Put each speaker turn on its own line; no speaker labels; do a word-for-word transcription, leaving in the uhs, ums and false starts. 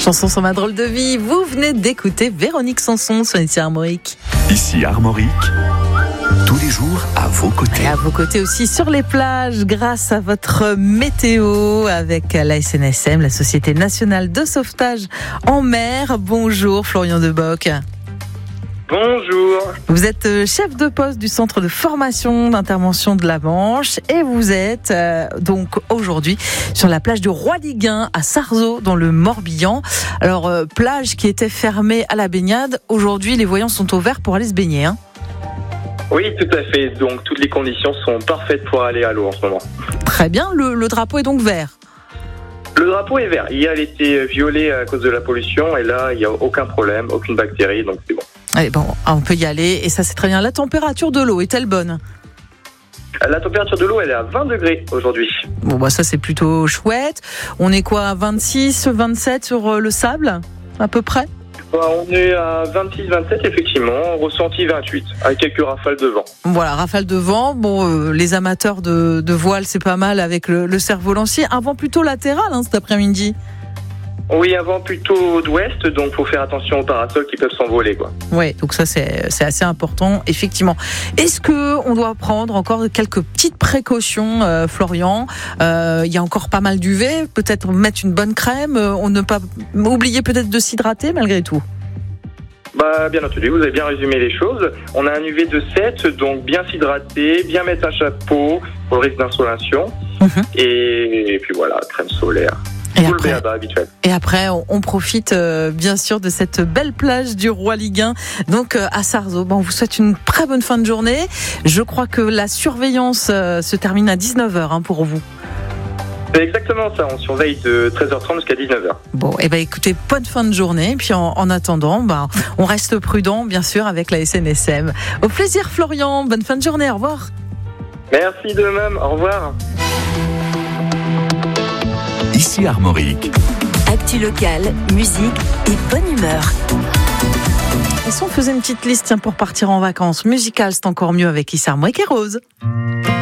Chanson sur ma drôle de vie. Vous venez d'écouter Véronique Sanson sur Ici Armorique.
Ici Armorique, tous les jours à vos côtés.
Et à vos côtés aussi sur les plages, grâce à votre météo avec la S N S M, la Société Nationale de Sauvetage en Mer. Bonjour Florian Deboc.
Bonjour.
Vous êtes chef de poste du centre de formation d'intervention de la Manche et vous êtes euh, donc aujourd'hui sur la plage du Roi-Liguin à Sarzeau dans le Morbihan. Alors euh, plage qui était fermée à la baignade, aujourd'hui les voyants sont ouverts pour aller se baigner. Hein.
Oui, tout à fait. Donc toutes les conditions sont parfaites pour aller à l'eau en ce moment.
Très bien, le, le drapeau est donc vert.
Le drapeau est vert. Hier, il était violet à cause de la pollution et là, il n'y a aucun problème, aucune bactérie, donc c'est bon.
Allez, bon, on peut y aller et ça c'est très bien. La température de l'eau est-elle bonne ?
La température de l'eau, elle est à vingt degrés aujourd'hui.
Bon, bah ça c'est plutôt chouette. On est quoi, à vingt-six, vingt-sept sur le sable, à peu près ?
Bah, on est à vingt-six vingt-sept effectivement, ressenti vingt-huit, avec quelques rafales de vent.
Voilà, rafale de vent. Bon, euh, les amateurs de, de voile, c'est pas mal avec le, le cerf-volancier. Un vent plutôt latéral hein, cet après-midi.
Oui, un vent plutôt d'ouest, donc faut faire attention aux parasols qui peuvent s'envoler, quoi.
Ouais, donc ça c'est c'est assez important, effectivement. Est-ce que on doit prendre encore quelques petites précautions, euh, Florian ? Euh, il y a encore pas mal d'U V, peut-être mettre une bonne crème, euh, on ne pas oublier peut-être de s'hydrater malgré tout.
Bah, bien entendu, vous avez bien résumé les choses. On a un U V de sept, donc bien s'hydrater, bien mettre un chapeau pour le risque d'insolation. Mmh. Et, et puis voilà, crème solaire.
Et après, et après, on, on profite euh, bien sûr de cette belle plage du Roi-Liguin, donc euh, à Sarzeau. Bon, on vous souhaite une très bonne fin de journée. Je crois que la surveillance euh, se termine à dix-neuf heures hein, pour vous.
C'est exactement ça, on surveille de treize heures trente jusqu'à dix-neuf heures.
Bon, et eh ben écoutez, bonne fin de journée. Puis en, en attendant, bah, on reste prudent, bien sûr, avec la S N S M. Au plaisir, Florian. Bonne fin de journée. Au revoir.
Merci de même. Au revoir.
Ici Armorique.
Actu locale, musique et bonne humeur.
Et si on faisait une petite liste tiens, pour partir en vacances musicales, c'est encore mieux avec Ici Armorique et Rose.